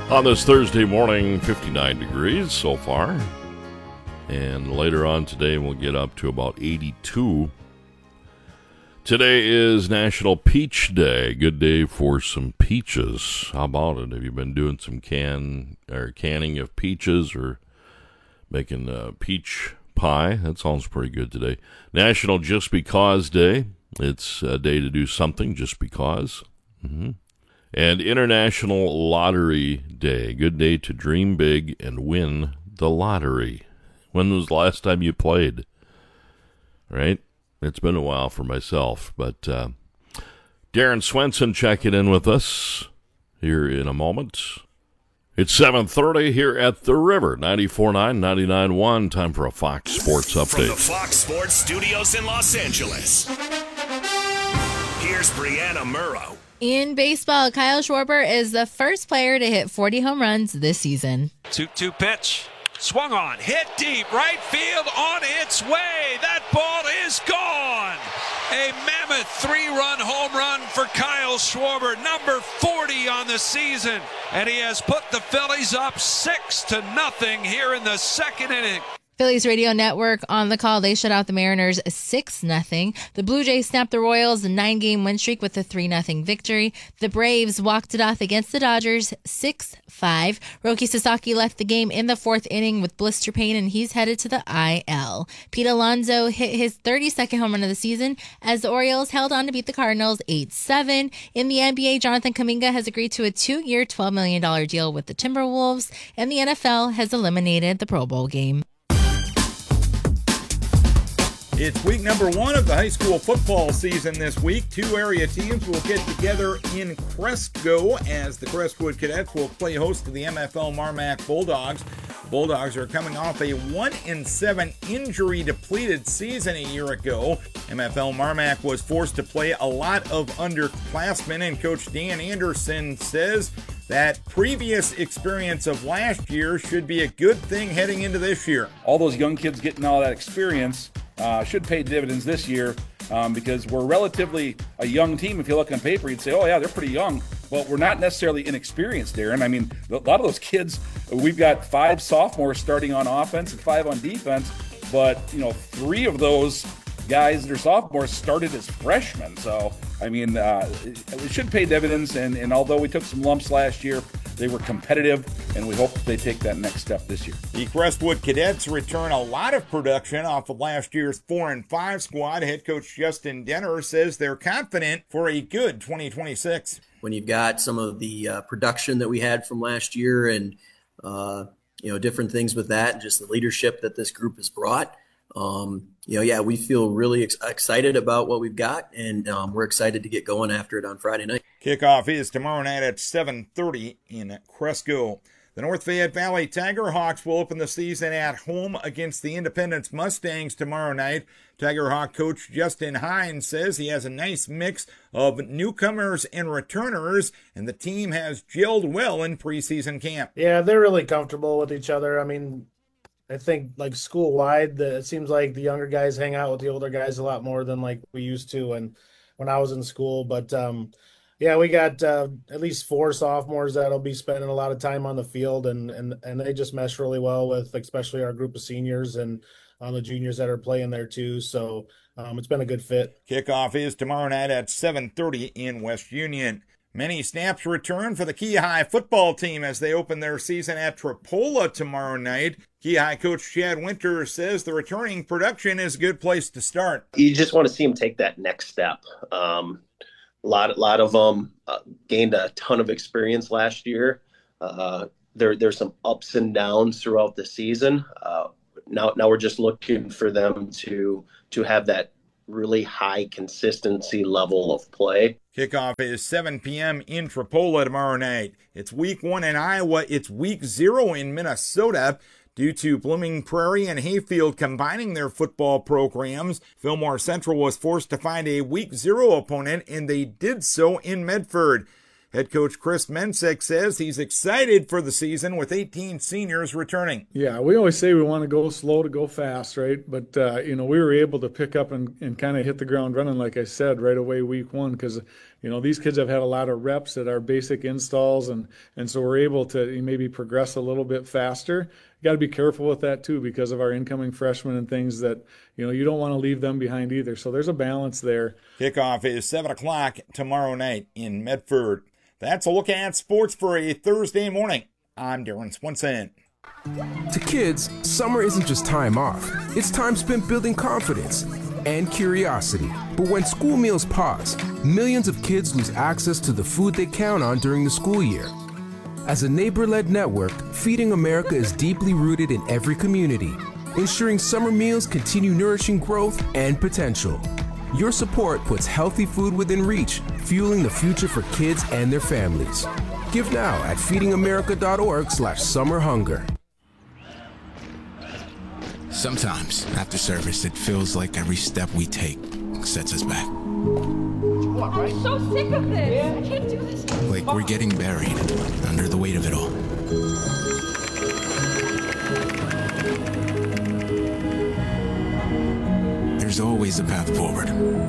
On this Thursday morning, 59 degrees so far. And later on today, we'll get up to about 82. Today is National Peach Day. Good day for some peaches. How about it? Have you been doing some canning of peaches or making peach pie? That sounds pretty good today. National Just Because Day. It's a day to do something just because. And International Lottery Day. Good day to dream big and win the lottery. When was the last time you played? Right? It's been a while for myself. But Darren Swenson checking in with us here in a moment. It's 7:30 here at The River. 94.9, 99.1. Time for a Fox Sports Update. From the Fox Sports Studios in Los Angeles, here's Brianna Murrow. In baseball, Kyle Schwarber is the first player to hit 40 home runs this season. 2-2 pitch. Swung on. Hit deep. Right field on its way. That ball is gone. A mammoth 3-run home run for Kyle Schwarber. Number 40 on the season. And he has put the Phillies up 6-0 here in the second inning. Phillies radio network on the call. They shut out the Mariners 6-0. The Blue Jays snapped the Royals' 9-game win streak with a 3-0 victory. The Braves walked it off against the Dodgers 6-5. Roki Sasaki left the game in the fourth inning with blister pain, and he's headed to the IL. Pete Alonso hit his 32nd home run of the season as the Orioles held on to beat the Cardinals 8-7. In the NBA, Jonathan Kuminga has agreed to a 2-year, $12 million deal with the Timberwolves, and the NFL has eliminated the Pro Bowl game. It's week number 1 of the high school football season this week. 2 area teams will get together in Cresco as the Crestwood Cadets will play host to the MFL Marmac Bulldogs. The Bulldogs are coming off a 1-7 injury-depleted season a year ago. MFL Marmac was forced to play a lot of underclassmen, and Coach Dan Anderson says that previous experience of last year should be a good thing heading into this year. All those young kids getting all that experience should pay dividends this year because we're relatively a young team. If you look on paper, you'd say, oh, yeah, they're pretty young. But we're not necessarily inexperienced, Darren. I mean, a lot of those kids, we've got 5 sophomores starting on offense and 5 on defense. But, 3 of those guys that are sophomores started as freshmen. So, I mean, it should pay dividends. And although we took some lumps last year, they were competitive, and we hope they take that next step this year. The Crestwood Cadets return a lot of production off of last year's 4-5 squad. Head coach Justin Denner says they're confident for a good 2026. When you've got some of the production that we had from last year and, different things with that, and just the leadership that this group has brought, we feel really excited about what we've got, and we're excited to get going after it on Friday night. Kickoff is tomorrow night at 7:30 in Cresco. The North Fayette Valley Tiger Hawks will open the season at home against the Independence Mustangs tomorrow night. Tiger Hawk coach Justin Hines says he has a nice mix of newcomers and returners, and the team has gelled well in preseason camp. Yeah, they're really comfortable with each other. I mean, I think like school-wide, it seems like the younger guys hang out with the older guys a lot more than like we used to and when I was in school. But we got at least 4 sophomores that'll be spending a lot of time on the field, and they just mesh really well with especially our group of seniors and the juniors that are playing there too. So it's been a good fit. Kickoff is tomorrow night at 7:30 in West Union. Many snaps return for the Key High football team as they open their season at Tripola tomorrow night. Key High coach Chad Winter says the returning production is a good place to start. You just want to see them take that next step. A lot of them gained a ton of experience last year. There's some ups and downs throughout the season. Now we're just looking for them to have that really high consistency level of play. Kickoff is 7 p.m. in Tripola tomorrow night. It's week 1 in Iowa. It's week 0 in Minnesota. Due to Blooming Prairie and Hayfield combining their football programs, Fillmore Central was forced to find a week 0 opponent, and they did so in Medford. Head coach Chris Mensick says he's excited for the season with 18 seniors returning. Yeah, we always say we want to go slow to go fast, right? But, we were able to pick up and kind of hit the ground running, like I said, right away week 1 because, these kids have had a lot of reps at our basic installs, and so we're able to maybe progress a little bit faster. You got to be careful with that too, because of our incoming freshmen and things that, you don't want to leave them behind either. So there's a balance there. Kickoff is 7 o'clock tomorrow night in Medford. That's a look at sports for a Thursday morning. I'm Darren Swenson. To kids, summer isn't just time off. It's time spent building confidence and curiosity. But when school meals pause, millions of kids lose access to the food they count on during the school year. As a neighbor-led network, Feeding America is deeply rooted in every community, ensuring summer meals continue nourishing growth and potential. Your support puts healthy food within reach, fueling the future for kids and their families. Give now at feedingamerica.org/summerhunger. Sometimes, after service, it feels like every step we take sets us back. I'm so sick of this. I can't do this. Like we're getting buried under the weight of it all. There's always a path forward.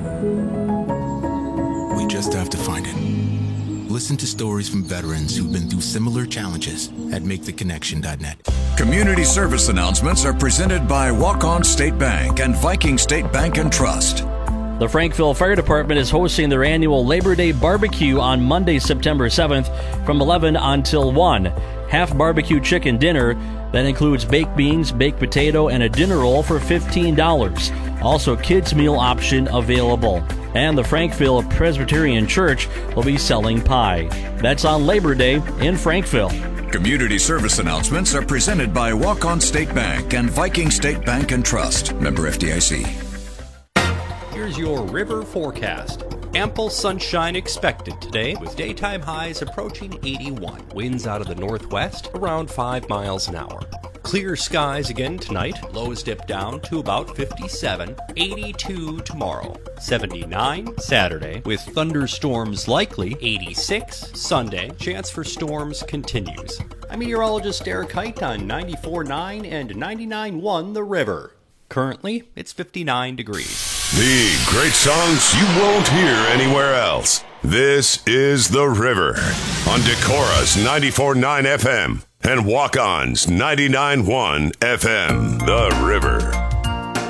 We just have to find it. Listen to stories from veterans who've been through similar challenges at MakeTheConnection.net. Community service announcements are presented by Walk-On State Bank and Viking State Bank and Trust. The Frankville Fire Department is hosting their annual Labor Day barbecue on Monday, September 7th from 11 until 1. Half barbecue chicken dinner that includes baked beans, baked potato, and a dinner roll for $15. Also, kids' meal option available. And the Frankville Presbyterian Church will be selling pie. That's on Labor Day in Frankville. Community service announcements are presented by Walk-On State Bank and Viking State Bank and Trust. Member FDIC. Here's your river forecast. Ample sunshine expected today, with daytime highs approaching 81. Winds out of the northwest around 5 miles an hour. Clear skies again tonight. Lows dip down to about 57. 82 tomorrow. 79 Saturday, with thunderstorms likely. 86 Sunday. Chance for storms continues. I'm meteorologist Derek Height on 94.9 and 99.1 The River. Currently, it's 59 degrees. The great songs you won't hear anywhere else. This is The River on Decora's 94.9 FM and Walk-On's 99.1 FM. The River.